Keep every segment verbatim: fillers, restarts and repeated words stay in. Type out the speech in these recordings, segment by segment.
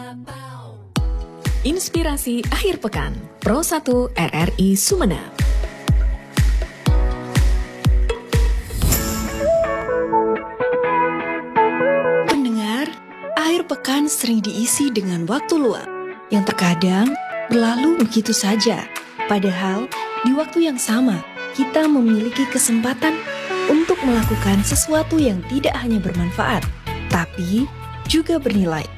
Inspirasi akhir pekan, Pro satu R R I Sumeneb. Pendengar, akhir pekan sering diisi dengan waktu luang yang terkadang berlalu begitu saja. Padahal di waktu yang sama kita memiliki kesempatan untuk melakukan sesuatu yang tidak hanya bermanfaat, tapi juga bernilai.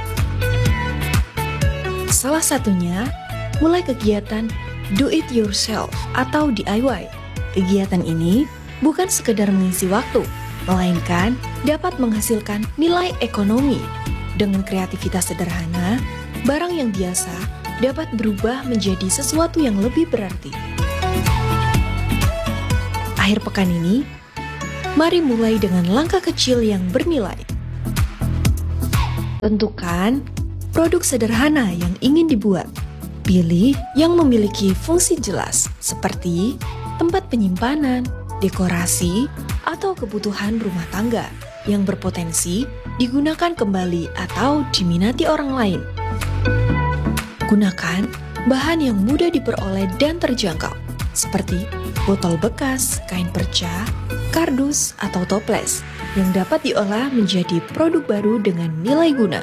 Salah satunya, mulai kegiatan Do It Yourself atau D I Y. Kegiatan ini bukan sekedar mengisi waktu, melainkan dapat menghasilkan nilai ekonomi. Dengan kreativitas sederhana, barang yang biasa dapat berubah menjadi sesuatu yang lebih berarti. Akhir pekan ini, mari mulai dengan langkah kecil yang bernilai. Tentukan produk sederhana yang ingin dibuat. Pilih yang memiliki fungsi jelas seperti tempat penyimpanan, dekorasi, atau kebutuhan rumah tangga yang berpotensi digunakan kembali atau diminati orang lain. Gunakan bahan yang mudah diperoleh dan terjangkau seperti botol bekas, kain perca, kardus, atau toples yang dapat diolah menjadi produk baru dengan nilai guna.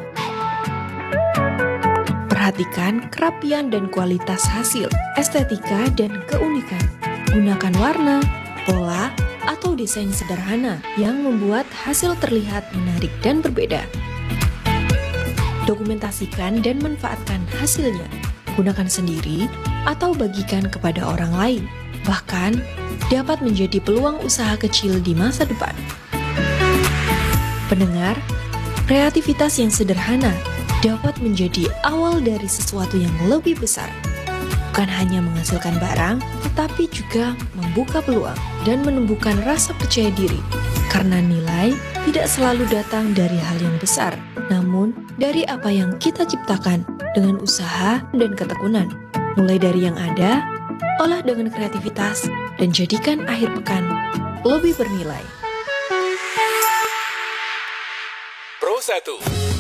Perhatikan kerapian dan kualitas hasil, estetika dan keunikan. Gunakan warna, pola, atau desain sederhana yang membuat hasil terlihat menarik dan berbeda. Dokumentasikan dan manfaatkan hasilnya. Gunakan sendiri atau bagikan kepada orang lain. Bahkan, dapat menjadi peluang usaha kecil di masa depan. Pendengar, kreativitas yang sederhana dapat menjadi awal dari sesuatu yang lebih besar. Bukan hanya menghasilkan barang, tetapi juga membuka peluang dan menumbuhkan rasa percaya diri. Karena nilai tidak selalu datang dari hal yang besar, namun dari apa yang kita ciptakan dengan usaha dan ketekunan. Mulai dari yang ada, olah dengan kreativitas, dan jadikan akhir pekan lebih bernilai. Pro satu